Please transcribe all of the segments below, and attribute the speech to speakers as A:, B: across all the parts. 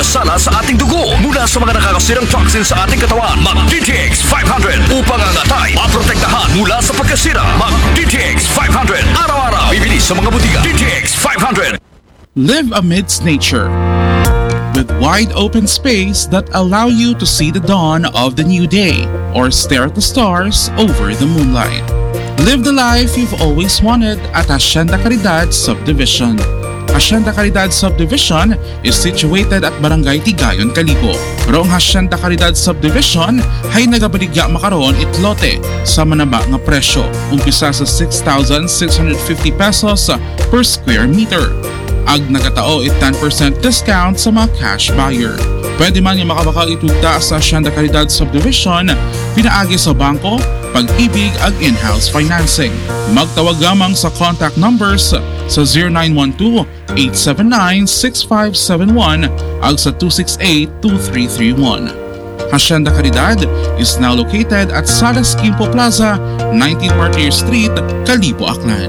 A: na sala sa ating dugo mula sa mga nakakasirang toxins sa ating katawan. Mag-DTX 500 upang angatay, maprotektahan mula sa pagkasira. Mag-DTX 500. Araw-araw, bibili sa mga butika. DTX 500.
B: Live amidst nature with wide open space that allow you to see the dawn of the new day or stare at the stars over the moonlight. Live the life you've always wanted at Hacienda Caridad Subdivision. Hacienda Caridad Subdivision is situated at Barangay Tigayon, Calibo. Pero ang Hacienda Caridad Subdivision ay nagabaligya makaroon itlote sa manaba nga presyo. Umpisa sa 6,650 pesos per square meter. Ag nagatao it 10% discount sa mga cash buyer. Pwede man yung makabakal itugda sa Hacienda Caridad Subdivision, pinaagi sa bangko, pag-ibig ag in-house financing. Magtawag lamang sa contact numbers sa 0912-879-6571 ag sa 268-2331. Hacienda Caridad is now located at Salas Quimpo Plaza, 19 Martyr Street, Calibo, Aklan.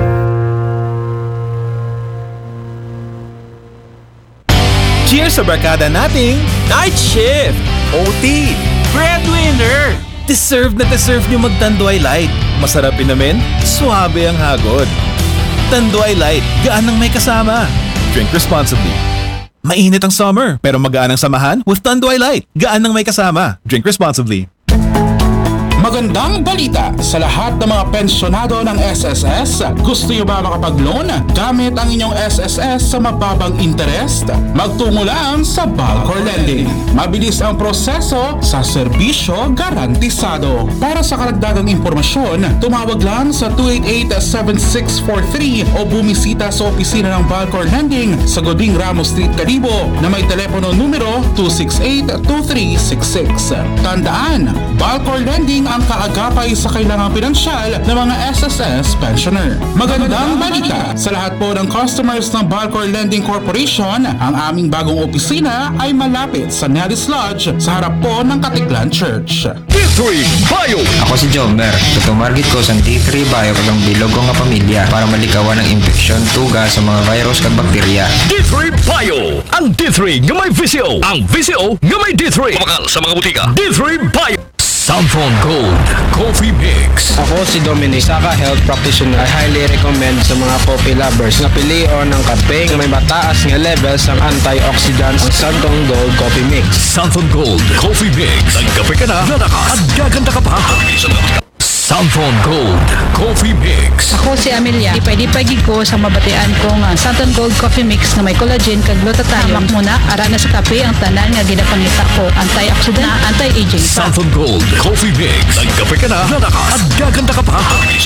C: Cheers sa barkada nating Night Shift, OT, Breadwinner! Deserve na deserve nyo mag-Tanduay Light. Masarap inamin, suabe ang hagod. Tanduay Light, gaan ng may kasama. Drink responsibly. Mainit ang summer, pero magaan ang samahan with Tanduay Light. Gaan ng may kasama. Drink responsibly.
B: Magandang balita sa lahat ng mga pensyonado ng SSS. Gusto niyo ba makapag-loan gamit ang inyong SSS sa mababang interest? Magtungo lang sa Balcor Lending. Mabilis ang proseso sa serbisyo garantisado. Para sa karagdagang impormasyon, tumawag lang sa 288-7643 o bumisita sa opisina ng Balcor Lending sa Goding Ramos Street, Calibo na may telepono numero 268-2366. Tandaan, Balcor Lending ang kaagapay sa kailangang pinansyal ng mga SSS pensioner. Magandang balita sa lahat po ng customers ng Balcor Lending Corporation. Ang aming bagong opisina ay malapit sa Nellis Lodge sa harap po ng Katiklan Church.
A: D3 Bio.
D: Ako si Jomer. Tutumargit ko sa D3 Bio kagang bilog ko nga pamilya para malikawan ng infeksyon, tuga sa mga virus kag bakterya.
A: D3 Bio. Ang D3 nga may VCO. Ang VCO nga may D3. Kumakal sa mga butika. D3 Bio. Sanfon Gold Coffee Mix.
E: Ako si Dominic, Saka Health Practitioner. I highly recommend sa mga coffee lovers na pilion ng kape na may mataas nga levels ng antioxidants ang Sanfon Gold Coffee Mix.
A: Sanfon Gold Coffee Mix. Nagkape ka na, nanakas, at gaganda ka pa. Sanfon Gold Coffee Mix.
F: Ako si Amelia. Ipay-dipay ko sa mabatian ko nga Santon Gold Coffee Mix na may collagen kag glutathione. Muna ara na sa kape ang tanan nga ginapangita ko. Antioxidant na anti-aging.
A: Sanfon Gold Coffee Mix. Nagkape ka na, nanakas, at gaganda ka pa.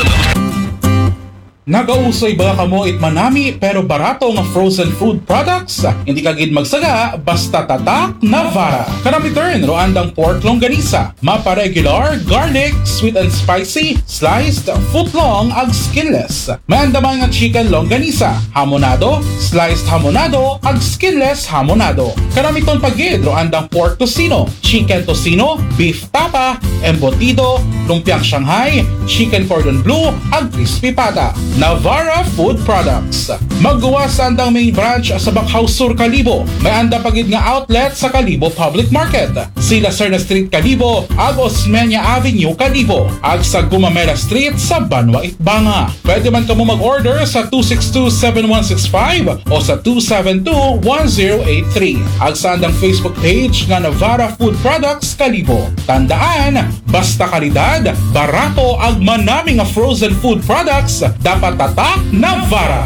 B: Nagausoy ba kamo itmanami pero barato nga frozen food products? Hindi ka gid magsaga basta tatak na vara. Kanang return roandang pork longganisa, mapa regular, garlic, sweet and spicy, sliced, footlong ag skinless. May andamay nga chicken longganisa, hamonado, sliced hamonado ag skinless hamonado. Kanang iton pagid roandang pork tocino, chicken tocino, beef tapa, embutido, lumpiang Shanghai, chicken cordon bleu ag crispy pata. Navara Food Products. Maggawa sa andang main branch sa Bacau Sur, Calibo. May anda pagid nga outlet sa Calibo Public Market. Sila Serna Street, Calibo, ag Osmeña Avenue, Calibo, ag sa Gumamela Street sa Banwa, Itbanga. Pwede man kamo mag-order sa 262-7165 o sa 272-1083. Ag sa andang Facebook page nga Navara Food Products, Calibo. Tandaan, basta kalidad, barato ag manami nga frozen food products, dapat tatak na vara.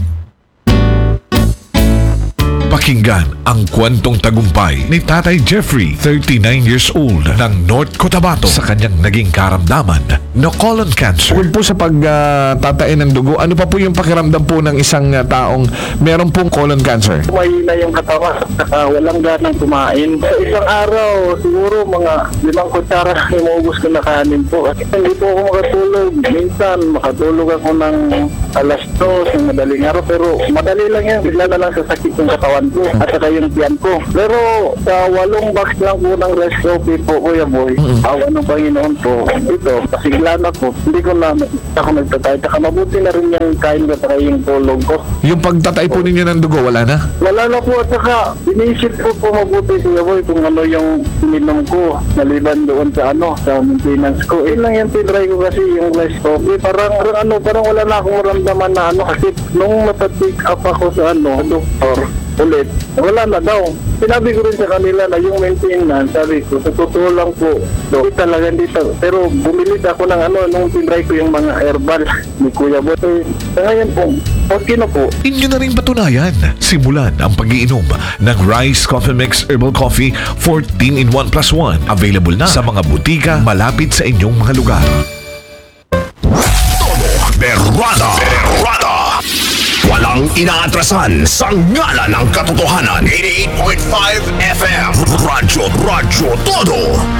G: Pakinggan ang kwentong tagumpay ni Tatay Jeffrey, 39 years old, ng North Cotabato sa kanyang naging karamdaman na colon cancer.
H: Bukod po sa pagtatain ng dugo, ano pa po yung pakiramdam po ng isang taong meron pong colon cancer?
I: Mahina yung katawan, saka walang ganang kumain. Sa isang araw, siguro mga 5 kutsara imuubos ko na kanin po. Kasi hindi po ako makatulog. Minsan, makatulog ako ng alas 2 ng madaling araw, pero madali lang yan, bigla na lang sa sakit yung katawan ko at saka yung tiyan ko. Pero sa 8 box lang po ng rice coffee po, Kuya Boy, awa ng Panginoon po, ito, pasiglan ako, hindi ko na ako nagtatay, saka mabuti na rin yung kain ko saka yung tulog ko.
H: Yung pagtatay po ninyo ng dugo, wala na?
I: Wala na po, at saka iniisip ko po mabuti, Kuya Boy, kung ano yung ininom ko, naliban doon sa sa maintenance ko. Lang yan tinry ko kasi yung rice coffee, parang wala na akong maramdaman na kasi nung matatik up ako sa doktor ulit, wala na daw. Sinabi ko rin sa kanila na yung maintenance, sabi ko, sa totoo lang po, talaga dito. Pero bumili ako ng nung tinry ko yung mga herbal ni Kuya Boy. Sa ngayon po, okay na po.
G: Inyo na rin patunayan. Simulan ang pag-iinom ng Rice Coffee Mix Herbal Coffee 14 in 1 plus 1. Available na sa mga butika malapit sa inyong mga lugar.
A: Berrada. Walang inaatrasan sa ngala ng katotohanan. 88.5 FM. Radyo Todo.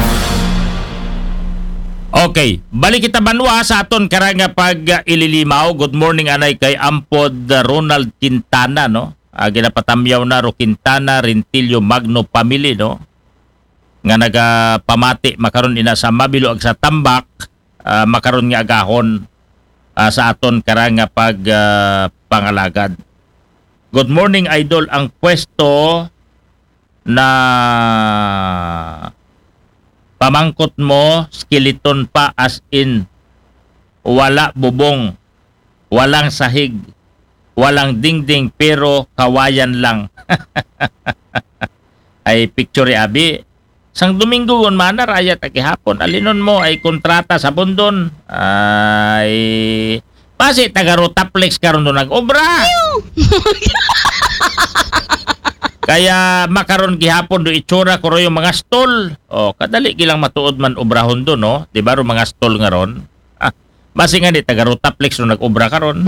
J: Okay, balik kita banwa sa aton karanga pag ililimaw. Good morning anay kay Ampod Ronald Quintana, no? Ginapatamyaw na ro Quintana Rentilio Magno family, no? Nga nagapamati makaron ina sa Mabilo ag sa Tambak, makaron nga agahon sa aton karanga pag pangalagad. Good morning idol, ang pwesto na pamangkot mo skeleton pa, as in wala bubong, walang sahig, walang dingding, pero kawayan lang. Ay picture abi sang Domingo gon mana raya takihapon alinon mo ay kontrata sa bundon ay pasi taga Rotaplex karon do nag-obra. Kaya makaron gihapon do itsura ko yung mga stall. O kadali gilang matuod man obrahon do, no? Di ba ro mga stall nga ron? Basi nga di taga Rotaplex no nag-obra karon.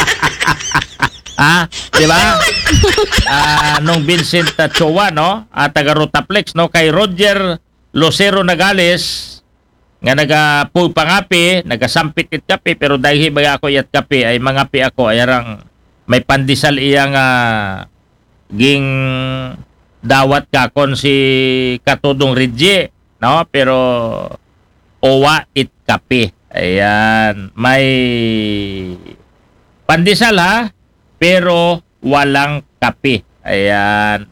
J: Di ba? Nung Vincent Chowa, no? Taga Rotaplex, no? Kay Roger Lucero Nagales nga pangapi, nagasampit it kape, pero dahil ba ako yat kape ay mangapi ako ay arang may pandisal iyang ging dawat kakon si Katudong Ridje, no? Pero owa it kape. Ayan, may pandisal ha, pero walang kape. Ayan,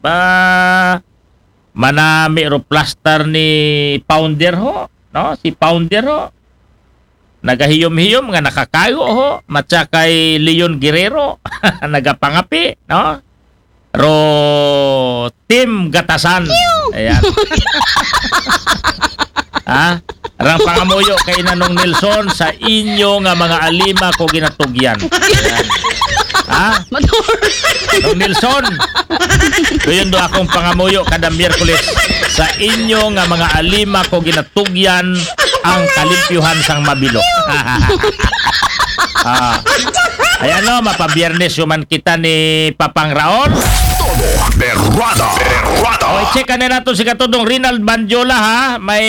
J: manami ro plaster ni Pounder ho, no? Si Pounder ho nagahiyom-hiyom nga nakakayo ho, matsa kay Leon Guerrero nagapangapi, no? Ro Team Gatasan. Ayan. Rang pangamuyo kay Nanong Nelson sa inyo nga mga alima ko ginatugyan. Ayan. Nong Nelson, doon do akong pangamuyo kada Miyerkules sa inyo nga mga alima ko ginatugyan ang kalimpyuhan sang Mabilo. Ayan no, mapabiyernes yuman kita ni Papang Raon.
A: Todo Berrada.
J: O, i-check na natin si Katudong Rinald Banjola, ha? May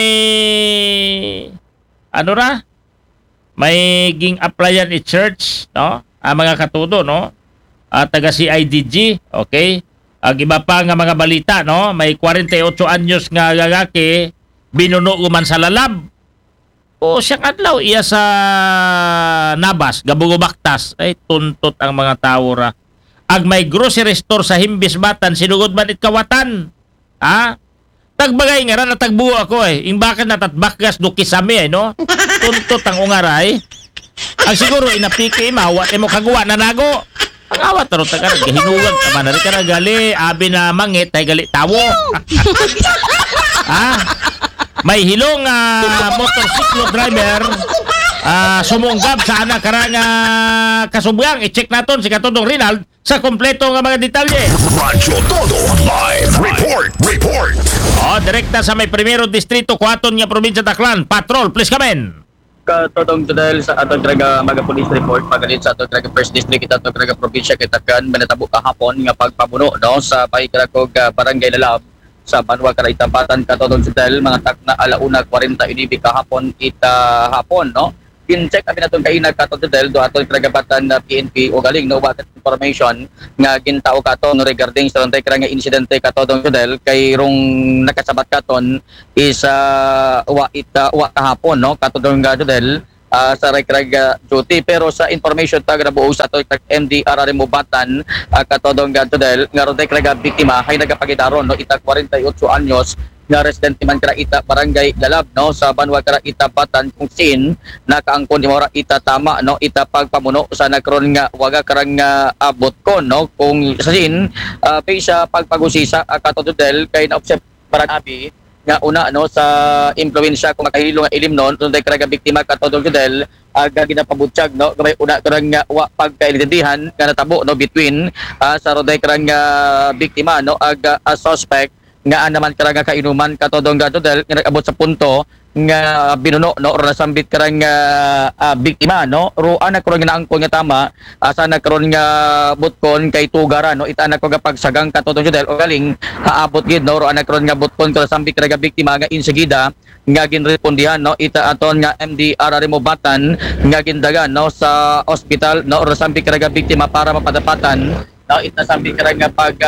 J: may ging applyan i church, no? Mga katudo, no? Taga CIDG, okay? Iba pa nga mga balita, no? May 48 anyos nga lalaki binuno man sa lalab. O siyang adlaw iya sa Nabas, Gabugubaktas. Ay tuntot ang mga tao ra. Ag may grocery store sa Himbisbatan, sinugod man it kawatan. Tagbagay nga ra natagbuo ako Imbakan na tatbakgas do kisame no? Tuntot ang ungaray. Ang siguro inapiki mawat mo kagawa na nago. Ang awat ro taga gahinugan tama na rin ka na gali abi na mangit ay gali tawo. May hilong motorsiklo driver sumunggab sa anak karang kasubgang. I-check naton si Katudong Rinald sa kompleto nga mga detalye.
A: Radyo Todo Live Report.
J: Direkta sa may primero distrito, Kuaton nga probinsya Taclan. Patrol, please come in.
K: Katudong dahil sa atong traga mga police report magalit sa atong traga first district atong traga probinsya kay Taclan manatabo kahapon nga pagpabuno no sa Paikrakog Barangay Lalab sa Banwa Karaitapatan Katudong dahil mga takna alauna 40 inibig kahapon hapon no in-check kami natong kainag kato Jodel do aton kagabatan na PNP o galing no what information nga gintao kato no regarding sa untay nga insidente kato dong Jodel kay rong nakasabat katon is wa kahapon no kato dong Jodel sa rekrag duty pero sa information tag nabuo sa ato MDR Remubatan katodong Jodel nga ron rekrag biktima hay nagapagidaron no ita 48 anyos nga residente man kara ita barangay Lalab no sa Banwa kara ita Batan kung sin nakaangkon di mora ita tama no ita pagpamuno sa nagkaron nga waga karang abot ko no kung sa sin sa pagpagusisa katodel kay na observe para abi nga una no sa impluwensya kung makahilo nga ilim non dunay karaga biktima katodel aga ginapabutyag no gamay una karang wa pagkaintindihan nga natabo no between sa roday karang biktima no aga suspect nga naman karang kainuman katodong Jodel nga nag-abot sa punto nga binuno no or nasambit karang biktima no ro anak ko nga naangkon nga tama asa nagkaroon nga butkon kay tugara no ita anak ko nga pagsagang katodong Jodel o galing haabot gid no ro anak ko nga butkon kay sambit karang biktima nga insegida nga ginrespondihan no ita aton nga MDR Remubatan nga gindagan no sa ospital no or sambit karang biktima para mapadapatan no ita sambit karang pag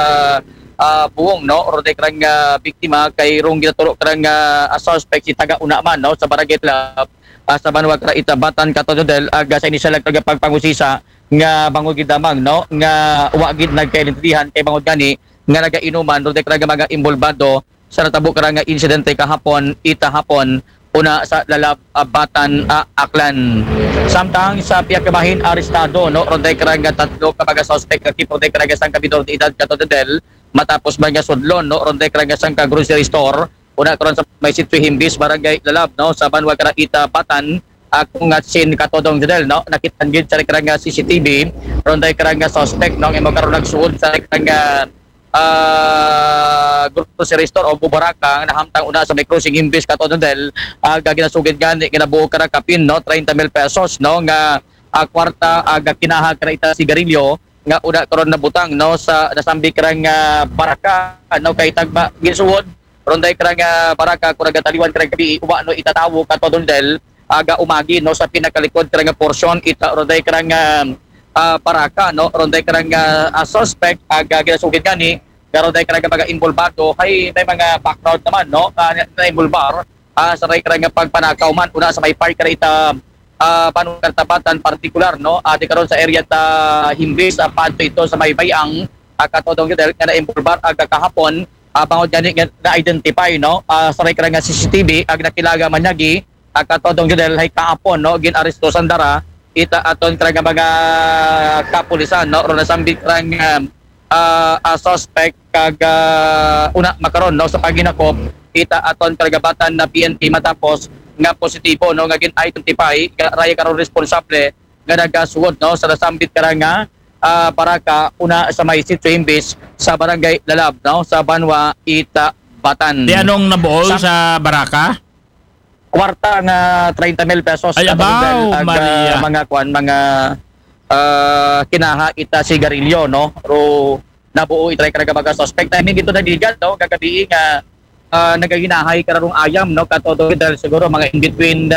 K: buong no or karang biktima kay rong ginaturo karang suspect si taga una man no sa barangay Lalab sa Banwa kara ita Batan katodel aga sa inisyal karang pagpangusisa nga bangod gid damang no nga wa gid nagkainintindihan kay bangod gani nga nagainuman ro karang mga imbolbado sa natabo karang insidente kahapon ita hapon una sa Lalab Batan Aklan. Samtang sa piyakabahin arestado no ro karang tatlo ka mga suspect nga tipo karang sang kabidor di edad katodel matapos ba nga sudlon no ronde karang sang ka grocery store una karon sa may sitio Himbis barangay Lalab no sa Banwa kara ita Batan akong nga sin katodong Jodel no nakitan gid sa karang CCTV ronde karang suspect no nga magkaroon nagsuod sa karang grocery store o bubaraka nahamtang una sa may crossing Himbis katodong Jodel aga ginasugid gani kinabuo kara kapin no 30,000 pesos no nga kwarta aga kinaha kara ita sigarilyo nga una karon nabutang no sa nasambi karang baraka no kay tagba gisuod ronday karang baraka kung nagataliwan karang gabi uwa no itatawo katodel aga umagi no sa pinakalikod karang porsyon ita ronday karang baraka no ronday karang suspect aga ginasugid gani pero ronday karang mga involvado hay may mga background naman no na involvar sa ray karang pagpanakaw man una sa may park kara ita Panungan Tabatan partikular no di karon sa area ta Himbis padto ito sa may bayang katodong Jodel nga na-improbar aga kahapon bangod gani na identify no sa ray karang CCTV ag nakilaga man nyagi katodong Jodel hay kahapon no ginaresto sandara ita aton karang mga kapulisan no ro nasambit karang suspect kag una makaron no sa paginakop ita aton karagabatan na PNP matapos nga positibo no nga gin-identify raya karon responsable nga nagasuod no sa nasambit karang baraka una sa may sitio Himbis sa barangay Lalab no sa Banwa ita Batan.
J: Di anong nabuol sa baraka?
K: Kwarta nga 30,000 pesos
J: ay abaw Maria
K: mga kwan mga kinaha ita sigarilyo no ro nabuo ita karang mga suspect timing ito nagigan no kagabi nga nagaginahay kararong ayam no katodo dahil siguro mga in between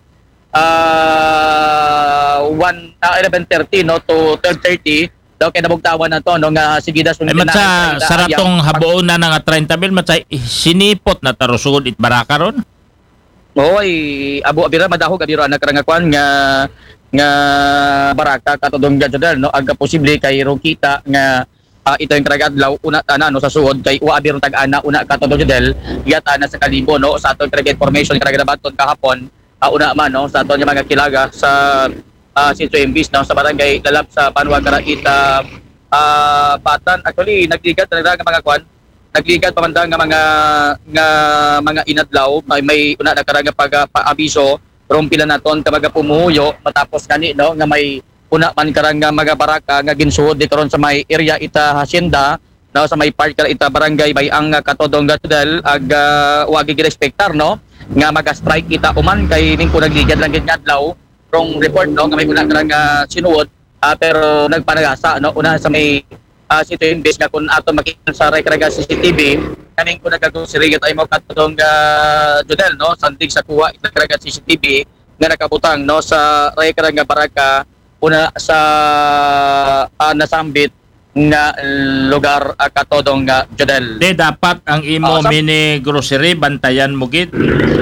K: 11:30 no to 12:30 daw kay nabugtawan na to no nga sigidas
J: ay matsa saratong habuon na nga 30,000 matsa sinipot na tarusod it baraka ron
K: oy abo abira madahog abira anak karang kwan nga baraka katodong Jodel no aga posible kay ro kita nga ito yung karagadlaw una no sa suod kay uabir tag-ana una katodong Jodel yata na sa kalibo no sa aton karag information karagadabaton kahapon una man no sa aton mga kilaga sa sitio Himbis no sa barangay Lalab sa Banwa kara ita Batan actually nagligat talaga mga kwan nagligat pamandang nga mga inadlaw may una na karag pag-abiso rompila naton ka mga pumuyo matapos kani no nga may una man karang mga baraka nga ginsuod di karon sa may area ita hacienda no sa may park ita barangay bayang katodong Jodel ag wagi girespektar no nga maga-strike ita uman kay ning ko nagligad lang gid adlaw rong report no nga may una karang sinuod pero nagpanagasa no una sa may sitio Himbis nga kun ato makita sa rekarga CCTV kaning ko nagagusirigat ay mo katodong Jodel no sandig sa kuha ita karga CCTV nga nakabutang no sa rekrang nga baraka una sa nasambit nga lugar katodong nga Jodel.
J: Di dapat ang imo mini grocery bantayan mo gid.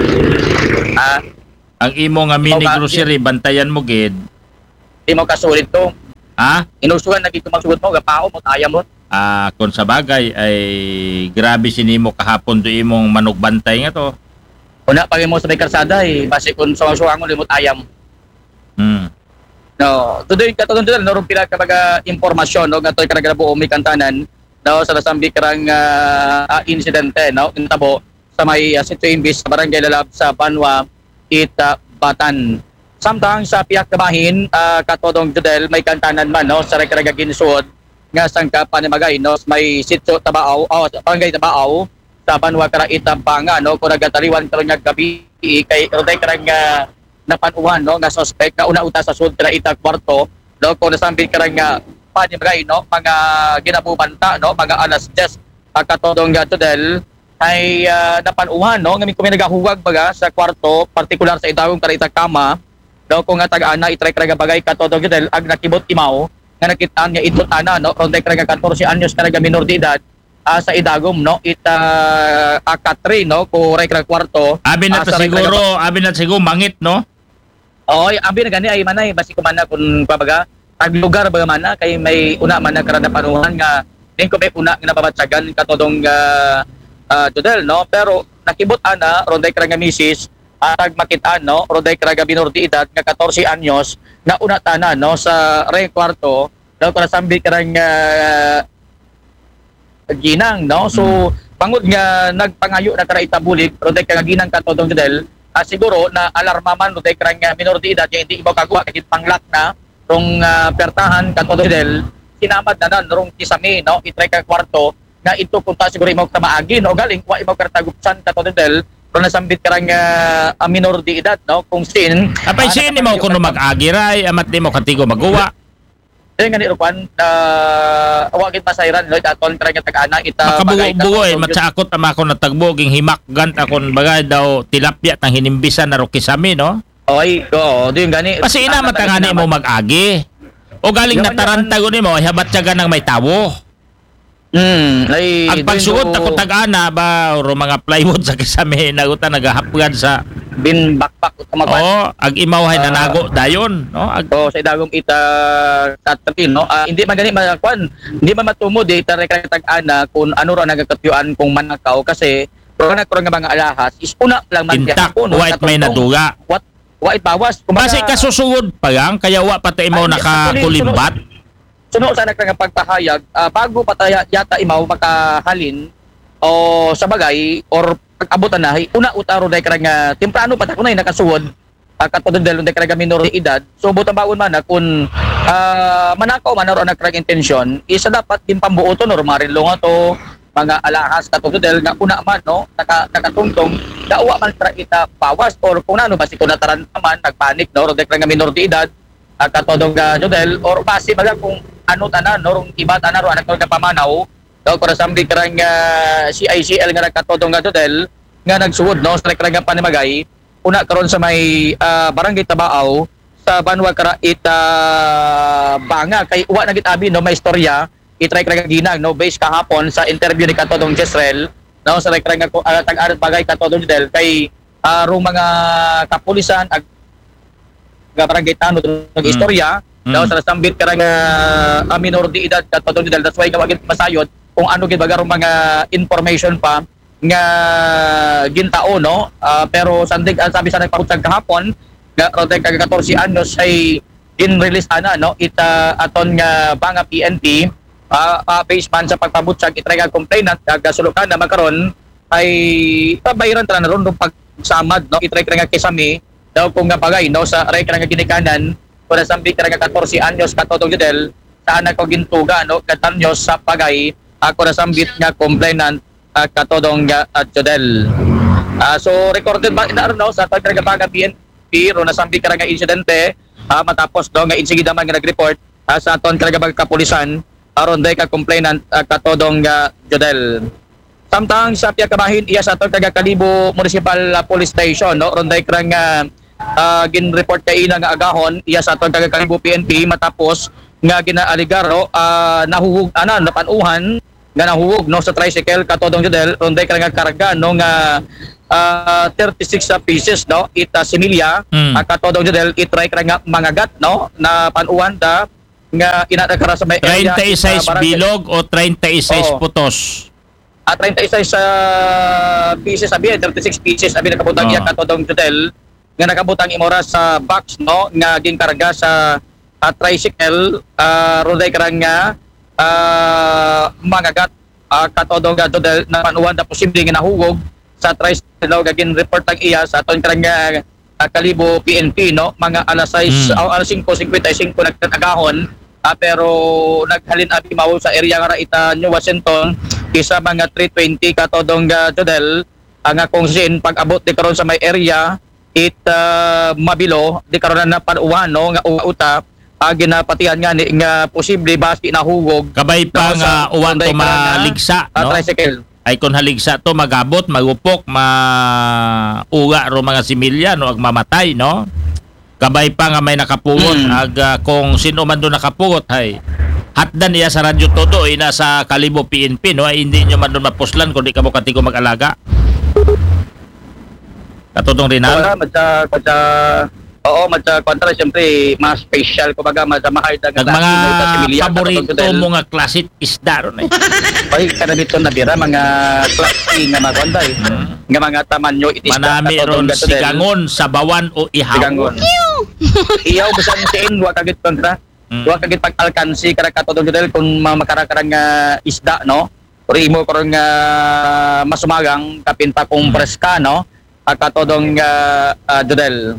J: Ang imo nga mini grocery bantayan mo gid.
K: Di mo kasulit to. Inusugan na dito magsugod mo gapao mo taya mo.
J: Kung sa bagay ay grabe sinimo kahapon do imong manugbantay nga to.
K: Una pag mo sa may kalsada base kung suwang mo limot ayam. No, today katong dito no pila ka mga impormasyon no nga toy kada buo may kantanan no sa nasambi karang insidente no intabo sa may situation bis sa barangay Lalab sa Banwa Batan. Samtang sa piyak kabahin katodong Jodel may kantanan man no sa rekaraga ginsud nga sangka panimagay no may sitio Tabao barangay Tabao sa Banwa kara Itambanga no kung nagataliwan karon nga gabi kay roday karang napanuhan no nga suspect na una-uta sa sud kara Ita kwarto no kung nasambi karang panimagay no mga ginabubanta no mga alas 10 katodong Jodel ay napanuhan no nga may nagahuwag baga sa kwarto partikular sa idawong kara Ita kama no kung nga taga-ana itry karaga bagay katodong Jodel ag nakibot imaw nga nakitaan nga itot ana no ronday karaga 14 anyos karaga minor de edad sa idagom no akatri no ko rekra kwarto
J: abi na siguro mangit no. Abi na
K: gani ay manay basi ko man na kun pabaga ag lugar baga man na kay may una man na karada panuhan nga din ko may una nga nababatsagan katodong Jodel no pero nakibot ana ronday karaga misis ag makitaan no ronday karaga minor de edad nga 14 anyos na una tana no sa re kwarto no para sambi karang ginang no so pangod nga nagpangayo na kara itabulig ronday karaga ginang katodong Jodel siguro na alarma man ronday karang minor de edad hindi ibaw kagwa kay panglak na rong pertahan katodong Jodel sinamad na rong kisame no itry ka kwarto nga ito kunta siguro imo ka maagi no galing wa imo kartagupsan katodong Jodel kung nasambit karang minor de edad no kung sin
J: apay sin mo kuno mag-agi ray amat di mo katigo magawa
K: nga ni Rupan awagin pasayran no aton karang tag-ana ita
J: makabugo matsakot ama ko natagbo ging himakgan akon bagay daw tilapia tang hinimbisan na rokisami no
K: di gani
J: kasi ina matangani mo mag-agi o galing nataranta guni mo habat tiyaga nang may tawo. Ang pagsugod ako tag-ana ba o mga plywood sa kisame naguta nagahapgan sa
K: bin backpack
J: ag imawhay nanago dayon no
K: sa idagom ita tatapin no hindi man gani makwan hindi man matumo di ita tag-ana kung ano ra nagakatyuan kung manakaw kasi kurang nga mga alahas is una lang man
J: intact white may naduga
K: white bawas
J: kasi kasusugod pa lang kaya wa patay mo nakakulimbat.
K: Suno sa nga pagpahayag bago pataya yata imaw makahalin o sa bagay or pag-abutan na una utaro dai karang temprano pa ta kunay nakasuod katodong Jodel dai karang minor de edad so butang baon man kung manakaw man ro nagkarang intensyon isa dapat din pambuoton or marinlo nga to mga alahas katodong Jodel nga una man no nakatungtong dawa man tra ita bawas or kung ano basi kun nataran man nagpanik no ro dai karang minor de edad katodong Jodel or basi baga kung ano tanan norong iba tanan ro anak nga pamanaw daw para sambi karang CICL nga katodong Jodel nga nagsuod no sa karang panimagay una karon sa may barangay Tabao sa Banwa kara Banga kay uwa na gitabi no may istorya itry karang ginang no based kahapon sa interview ni katodong Jezreel no sa karang tag-arat bagay katodong Jodel kay mga kapulisan ag barangay Tano ng istorya daw sa nasambit karang minor de edad katodong Jodel that's why gawagin masayod kung ano gid baga mga information pa nga gintao no pero sandig sabi sa nagpabutsag kahapon nga roday kag 14 anyos ay in-release ana no ita aton nga Banga PNP based man sa pagpabutsag itry nga complainant gasulukan na magkaron ay pabayran ta na ron pagsamad no itry nga kisame daw kung nga bagay no sa aray nga ginikanan kung nasambi ka nga 14 anyos katodong Jodel sa anak ko gintuga no katanyos sa pagay ako nasambit nga complainant katodong Jodel so recorded ba ina no sa pagkagabaga PNP ro nasambi ka nga insidente matapos do nga insigida man nga nag-report sa aton kagabaga kapulisan aron day ka complainant katodong Jodel. Samtang sa piya kabahin iya sa aton Kalibo Municipal Police Station no ron day krang gin-report kay ina nga agahon iya sa atong taga-Kalibo PNP matapos nga ginaaligaro nahuhug napanuhan nga nahuhug no sa tricycle katodong judel ronday ka nga karga no nga 36 pieces no ita similya katodong judel itry ka nga mangagat no na panuhan da nga inadakara sa may area
J: 36 bilog o 36 putos
K: 36 pieces sabi 36 pieces sabi nakabutang iya katodong judel nga nakabutang imora sa box no nga ginkarga sa tricycle ronday karang nga mangagat katodong judel na panuwan na posible nga nahugog sa tricycle no gagin report ang iya sa aton karang nga Kalibo PNP no mga alas 6 alas 5:55 nagtatagahon pero naghalin abi mao sa area nga ita New Washington isa mga 3:20 katodong judel nga kung sin pag-abot di karon sa may area mabilo di karon na panuwan no nga uta ginapatihan nga ni nga posible basi nahugog
J: kabay pa nga uwan to maligsa no
K: tricycle
J: ay kung haligsa to magabot magupok mauga ro mga similya no ag mamatay no kabay pa nga may nakapugot kung sino man do nakapugot hay hatdan iya sa radyo todo ina sa Kalibo PNP no ay hindi nyo man doon mapuslan kung di ka mo katigo mag-alaga katutong Rinal kontra siyempre mas special kumbaga mas mahal mga paborito mo nga klase isda ron
K: ay kanabito na bira mga klase nga maganda nga mga tamanyo itisda
J: manami ron sigangon sabawan o ihaw
K: ihaw bisan siin wa kagit kontra wa kagit pag-alkansi kada katodong judel kung makarakarang isda no uri mo karon nga masumagang kapinta kung preska no katodong judel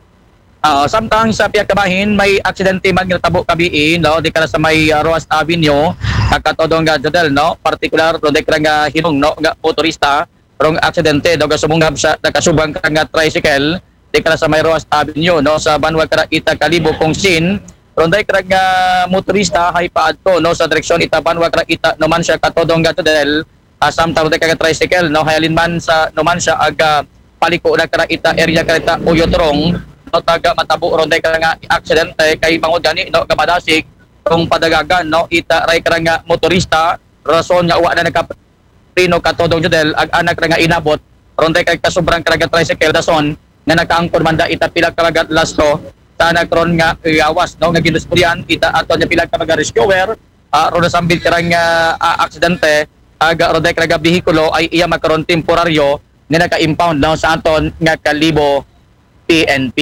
K: samtang sa Piyakabahin may aksidente man nga tabo kabiin no di kala sa may Roas Avenue katodong judel no particular do dekra nga hinong no nga motorista rong aksidente daw sumungab sa nakasubang nga tricycle di kala sa may Roas Avenue no sa Banwag ita Kalibo kung sin ronday krag nga motorista hay paadto no sa direksyon ita Banwag ita no man siya katodong judel samtang do ka tricycle no hayalin man sa no man siya aga paliko na kara ita area karita Uyotrong no taga matabo ronday ka nga aksidente kay bangod gani no gamadasig kung padagagan no ita ray ka nga motorista rason nga wa na nagkaprino katodong judel ag anak nga inabot ronday kay kasubrang karaga tricycle dason nga nakaangkon man da ita pila karaga lasto sa nagron nga iyawas no nga ginuspulian ita ato nya pila karaga rescuer ron sambil karang aksidente aga ronday karaga bihikulo ay iya makaron temporaryo nga naka-impound no sa aton nga Kalibo PNP.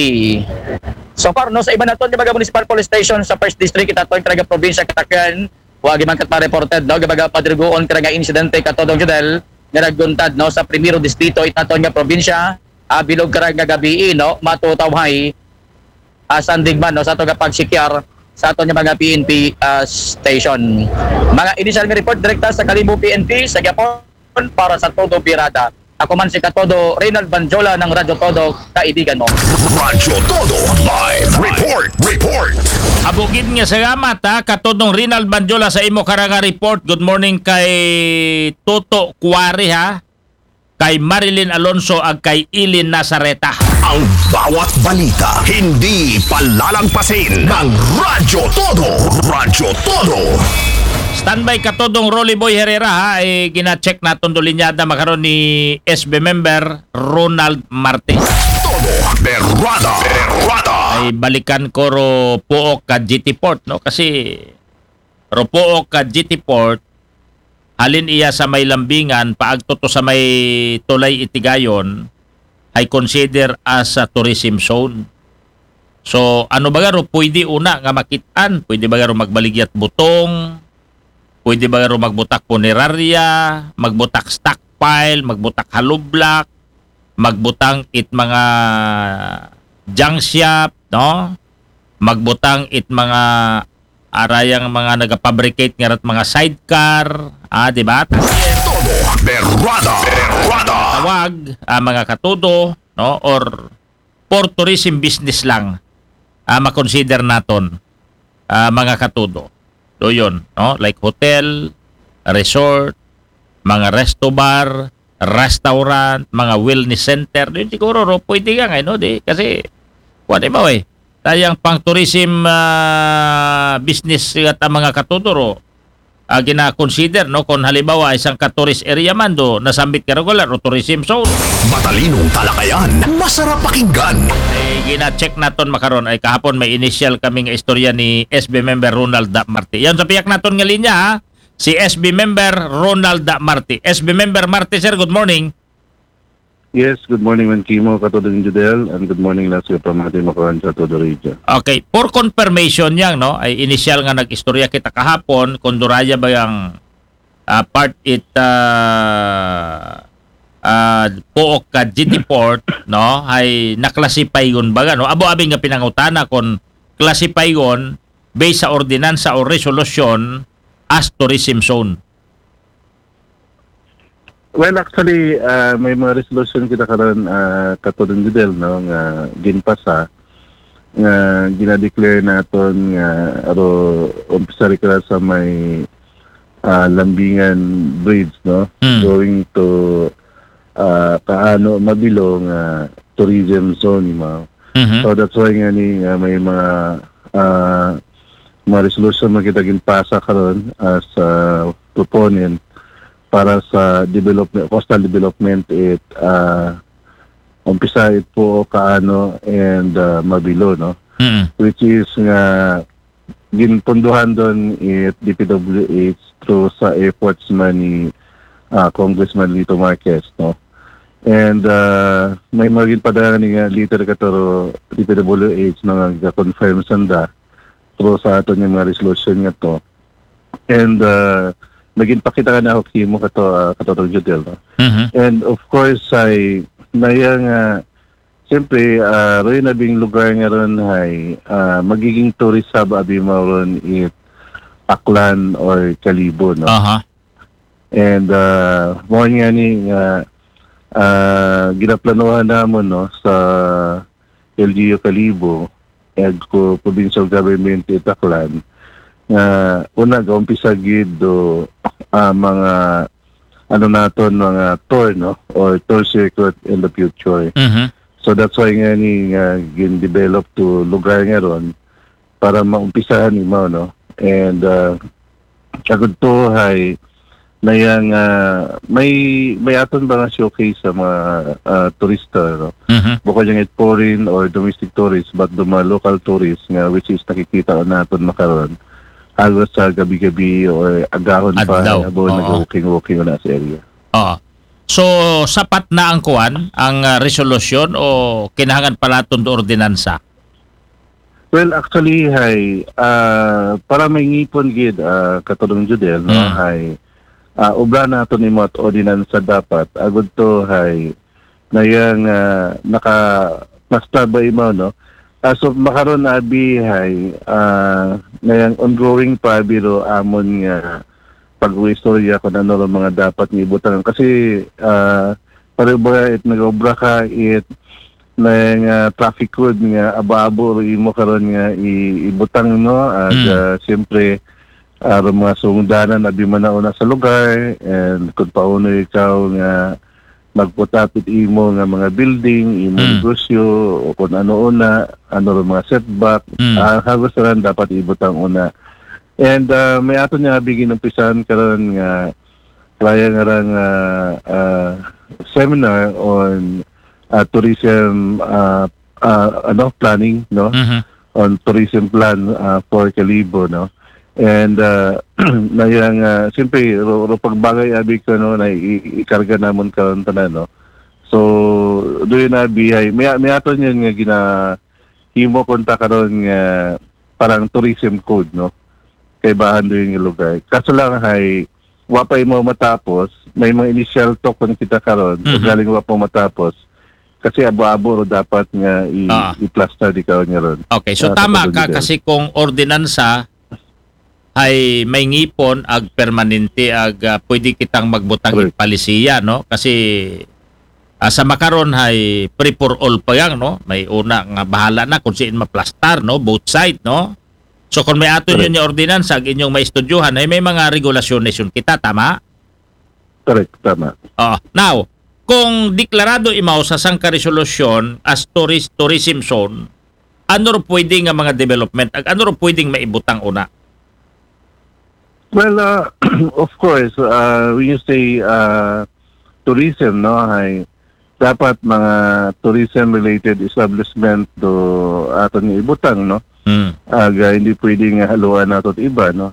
K: So far no sa iba naton nga municipal police station sa 1st district ita aton nga probinsya Katakan wa gyud man kat reported no gabaga padrigoon nga insidente katodong judel nga nagguntad no sa primero distrito ita aton nga probinsya bilog nga gabi no matutawhay sandigman no sa aton nga pagsikyar sa aton nga mga PNP station. Mga initial nga report direkta sa Kalibo PNP sa Gapon para sa Todo Birada. Ako man si Katodo Reynald Banjola ng Radyo Todo, kaibigan mo.
A: Radyo Todo Live Report.
J: Abugid nga salamat Katodong Reynald Banjola sa imo karanga report. Good morning kay Toto Cuari kay Marilyn Alonso ag kay Ilin Nazareta.
A: Ang bawat balita hindi palalagpasin ng Radyo Todo. Radyo Todo.
J: Standby Katodong Rolly Boy Herrera gina-check naton do linyada makaron ni SB member Ronald Marte.
A: Todo Berrada.
J: Ay balikan ko ro puok ka GT Port no kasi ro puok ka GT Port halin iya sa may lambingan paagto sa may tulay Itigayon ay consider as a tourism zone. So ano ba ro pwede una nga makitaan, pwede ba ro magbaligyat butong, pwede ba ro magbutak punerarya, magbutak stockpile, magbutak halublak, magbutang it mga junk shop, no? Magbutang it mga arayang mga nagapabricate nga rat mga sidecar, di ba?
A: Todo Berrada.
J: Tawag mga katudo, no? Or for tourism business lang makonsider naton mga katudo. Do yun, no? Like hotel, resort, mga resto bar, restaurant, mga wellness center. Doon siguro ro pwede ka no? Di kasi Kuan mo tayang pang tourism business at ang mga katuturo gina-consider no kung halimbawa isang ka-tourist area man do nasambit ka regular o tourism zone.
A: Matalinong talakayan, masarap pakinggan.
J: Gina-check naton makaron ay kahapon may initial kaming istorya ni SB member Ronald Marti. Yan sa piyak naton nga linya ha. Si SB member Ronald Marti. SB member Marti, sir, good morning.
L: Yes, good morning, Kimo, Katodong Judel, and good morning lahat sa pamati makuhan sa Todo Region.
J: Okay, for confirmation yang no, ay initial nga nag-istorya kita kahapon kung duraya ba yung part it pook ka GT Port no, ay naklasify yun ba no? Abo-abi nga pinangutana kung classify yun based sa ordinansa o resolution as tourism zone.
L: Well, actually, may mga resolution kita karon Katodong Judel, no, nga ginpasa, nga ginadeclare naton nga umpisa ka sa may Lambingan Bridge, no, going to Kaano, Mabilong tourism zone, mo. So that's why nga ni may mga resolution na kita ginpasa karon as proponent para sa development, coastal development umpisa it po Kaano and Mabilo, no? Which is nga ginpunduhan doon it DPWH through sa efforts man ni Congressman Lito Marquez, no? And may maging padala ni Liter Katoro DPWH na nag-confirm sanda through sa aton yung mga resolution nga to. And naging pakita na ako kimo Katotong Judel, no? And of course ay nayang siyempre roy na bing lugar nga ron ay magiging tourist hub abi ron it Aklan or Kalibo, no? And mo nga ni ginaplanuhan namon, no, sa LGU Kalibo and ko provincial government it Aklan una gaumpisa gid do mga ano naton mga tour, no, or tour circuit in the future. So that's why nga ni gin-develop to lugar nga ron para maumpisahan mo, no. And agad to ay nayang may aton ba nga showcase sa mga turista, no. Bukod yung foreign or domestic tourists but the mga local tourists nga which is nakikita naton makaron agos sa gabi-gabi or agahon pa habang nag-walking na sa area.
J: So, sapat na ang kuwan, ang resolution o kinahangan pala itong ordinansa?
L: Well, actually, hay, para may ngipon gid Katodong Judel, no, hay, ubra na ito ni mga ordinansa dapat, agad to, hay, nayang naka-masta ba mo, no? So makaroon na bihay ngayang ongoing pa biro amon nga pag-istorya kung ano ro mga dapat ni ibutan kasi para ba it nagobra ka it na traffic code nga abo-abo imo karon nga ibutang, no, siyempre mga sungdanan abi man na sa lugar and kung pauno ikaw nga magputapit imo nga mga building, imo negosyo, o kung ano una, ano mga setback, hagos ran dapat ibutang una. And may ato niya bigin umpisan karon nga kaya nga ran seminar on tourism planning, no, on tourism plan for Kalibo, no. And nayang siyempre pagbagay abi ko, no, na ikarga namon karon tanan, no. So doon na bihay may aton yan nga himo konta karon nga parang tourism code, no, kay bahan doon yung lugar. Kaso lang hay wapay mo matapos may mga initial talk kon kita karon galing wa po matapos kasi abo-abo dapat nga i-plaster di karon nga ron.
J: Okay, so tama ka kasi kung ordinansa ay may ngipon ag permanente ag pwede kitang magbutang palisiya, no, kasi sa makaron ay free for all pa yang, no, may una nga bahala na kung siin maplastar, no, both side, no. So kung may aton yun yung ordinansa ag inyong maistudyuhan ay may mga regulasyon kita, tama?
L: Correct, tama.
J: Now kung deklarado imaw sa sangka resolusyon as tourism zone ano ro pwede nga mga development? Ano ro pwedeng maibutang una?
L: Well, of course, when you say tourism, no, ay dapat mga tourism-related establishment to aton nga ibutang, no? Aga hindi pwedeng haluan nato iba, no?